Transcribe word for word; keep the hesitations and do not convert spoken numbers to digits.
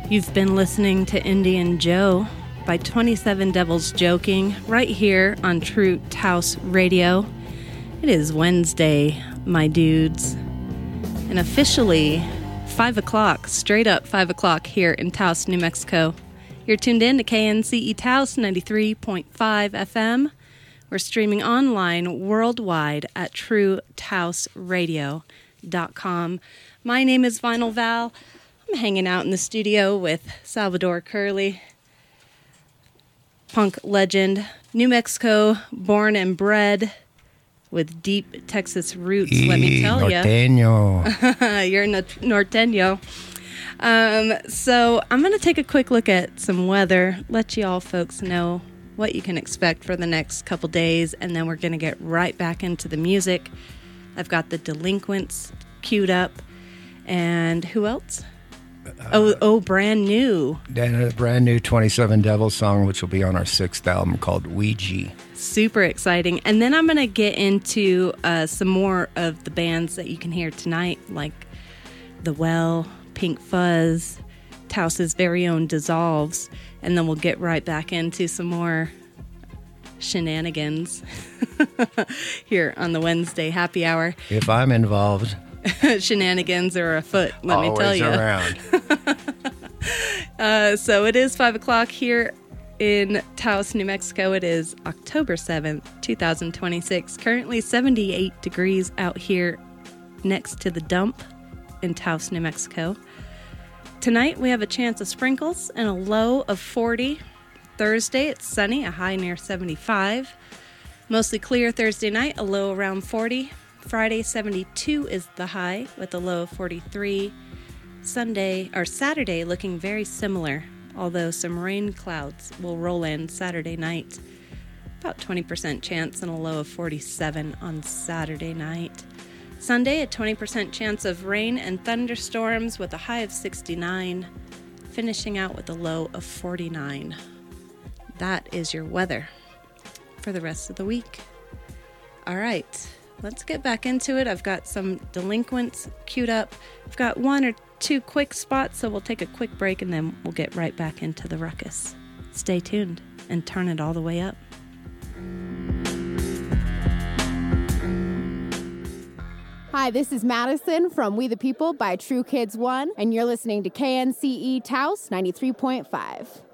You've been listening to Indian Joe by twenty-seven Devils Joking right here on True Taos Radio. It is Wednesday, my dudes, and officially five o'clock, straight up five o'clock here in Taos, New Mexico. You're tuned in to K N C E Taos ninety-three point five F M. We're streaming online worldwide at true taos radio dot com. My name is Vinyl Val. I'm hanging out in the studio with Salvador Curley, punk legend, New Mexico born and bred with deep Texas roots, y let me tell you. Norteño. You're no- norteño. Um, so I'm going to take a quick look at some weather, let you all folks know what you can expect for the next couple days, and then we're going to get right back into the music. I've got the Delinquents queued up, and who else? Uh, oh, oh, brand new. Then a brand new twenty-seven Devils song, which will be on our sixth album called Ouija. Super exciting. And then I'm going to get into uh, some more of the bands that you can hear tonight, like The Well, Pink Fuzz, Taos's very own Dissolves, and then we'll get right back into some more shenanigans here on the Wednesday happy hour. If I'm involved. Shenanigans are afoot, let Always me tell you. Around. uh, so it is five o'clock here in Taos, New Mexico. It is October seventh, twenty twenty-six. Currently seventy-eight degrees out here next to the dump in Taos, New Mexico. Tonight we have a chance of sprinkles and a low of forty. Thursday it's sunny, a high near seventy-five. Mostly clear Thursday night, a low around forty. Friday seventy-two is the high with a low of forty-three. Sunday or Saturday looking very similar, although some rain clouds will roll in Saturday night. About twenty percent chance and a low of forty-seven on Saturday night. Sunday, a twenty percent chance of rain and thunderstorms with a high of sixty-nine, finishing out with a low of forty-nine. That is your weather for the rest of the week. All right, let's get back into it. I've got some Delinquents queued up. I've got one or two quick spots, so we'll take a quick break and then we'll get right back into the ruckus. Stay tuned and turn it all the way up. Hi, this is Madison from We the People by True Kids One, and you're listening to K N C E Taos ninety-three point five.